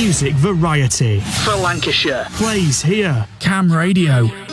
Music variety for Lancashire plays here. Cam Radio.